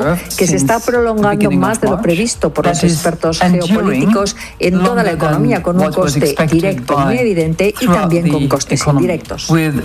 que se está prolongando más de lo previsto por los expertos geopolíticos en toda la economía, con un coste directo muy evidente y también con costes indirectos.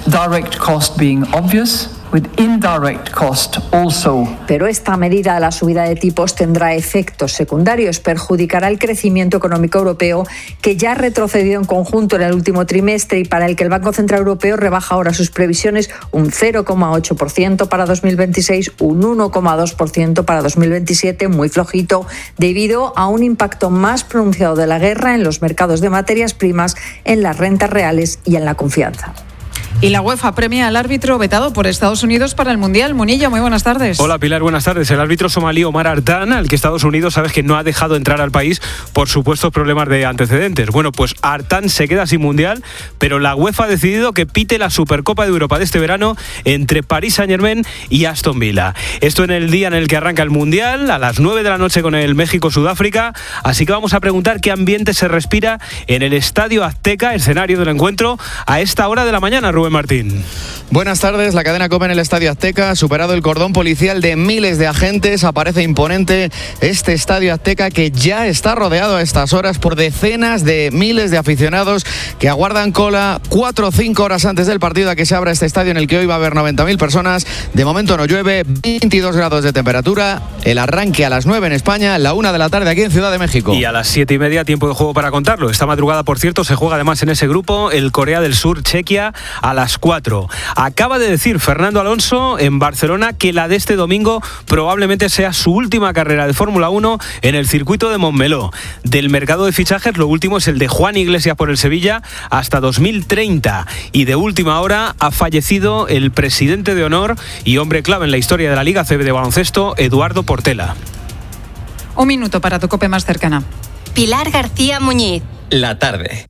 Pero esta medida de la subida de tipos tendrá efectos secundarios, perjudicará el crecimiento económico europeo, que ya ha retrocedido en conjunto en el último trimestre y para el que el Banco Central Europeo rebaja ahora sus previsiones un 0,8% para 2026, un 1,2% para 2027, muy flojito, debido a un impacto más pronunciado de la guerra en los mercados de materias primas, en las rentas reales y en la confianza. Y la UEFA premia al árbitro vetado por Estados Unidos para el Mundial. Munilla, muy buenas tardes. Hola Pilar, buenas tardes. El árbitro somalí Omar Artan, al que Estados Unidos sabes que no ha dejado entrar al país por supuestos problemas de antecedentes. Bueno, pues Artan se queda sin Mundial, pero la UEFA ha decidido que pite la Supercopa de Europa de este verano entre Paris Saint-Germain y Aston Villa. Esto en el día en el que arranca el Mundial, a las 9 de la noche con el México-Sudáfrica. Así que vamos a preguntar qué ambiente se respira en el Estadio Azteca, escenario del encuentro, a esta hora de la mañana, Rubén Martín. Buenas tardes, la cadena COPE en el Estadio Azteca ha superado el cordón policial de miles de agentes. Aparece imponente este Estadio Azteca, que ya está rodeado a estas horas por decenas de miles de aficionados que aguardan cola 4 o 5 horas antes del partido a que se abra este estadio, en el que hoy va a haber 90.000 personas. De momento no llueve, 22 grados de temperatura, el arranque a las 9 en España, la 1 de la tarde aquí en Ciudad de México. Y a las 7:30 tiempo de juego para contarlo. Esta madrugada, por cierto, se juega además en ese grupo el Corea del Sur-Chequia a las 4. Acaba de decir Fernando Alonso en Barcelona que la de este domingo probablemente sea su última carrera de Fórmula 1 en el circuito de Montmeló. Del mercado de fichajes, lo último es el de Juan Iglesias por el Sevilla hasta 2030. Y de última hora ha fallecido el presidente de honor y hombre clave en la historia de la Liga CB de baloncesto, Eduardo Portela. Un minuto para tu COPE más cercana. Pilar García Muñiz. La tarde.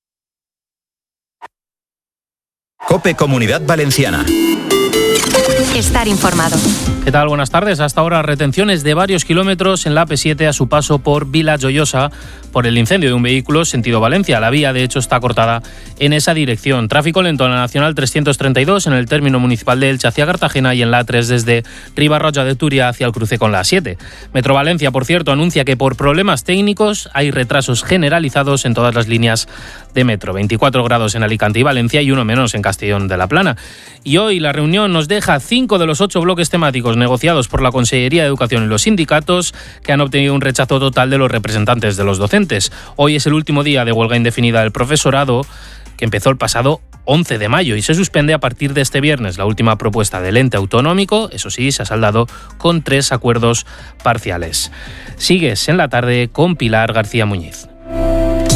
COPE Comunidad Valenciana. Estar informado. ¿Qué tal? Buenas tardes. Hasta ahora retenciones de varios kilómetros en la AP7 a su paso por Vila Joyosa por el incendio de un vehículo sentido Valencia. La vía, de hecho, está cortada en esa dirección. Tráfico lento en la Nacional 332 en el término municipal de Elche hacia Cartagena y en la A3 desde Ribarroja de Túria hacia el cruce con la A7. Metro Valencia, por cierto, anuncia que por problemas técnicos hay retrasos generalizados en todas las líneas de metro. 24 grados en Alicante y Valencia y 1 menos en Castellón de la Plana. Y hoy la reunión nos deja 5 de los 8 bloques temáticos negociados por la Consellería de Educación y los sindicatos, que han obtenido un rechazo total de los representantes de los docentes. Hoy es el último día de huelga indefinida del profesorado, que empezó el pasado 11 de mayo y se suspende a partir de este viernes. La última propuesta del ente autonómico, eso sí, se ha saldado con 3 acuerdos parciales. Sigues en la tarde con Pilar García Muñiz.